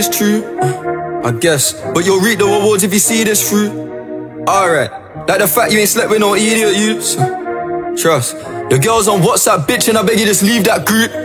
it's true, I guess. But you'll reap the rewards if you see this through. Alright, like the fact you ain't slept with no idiot, you. So, trust. The girls on WhatsApp bitching, I beg you just leave that group.